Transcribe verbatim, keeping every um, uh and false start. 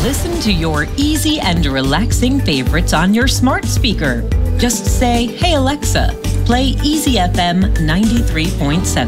listen to your easy and relaxing favorites on your smart speaker. Just say, "Hey Alexa, play Easy F M ninety-three point seven."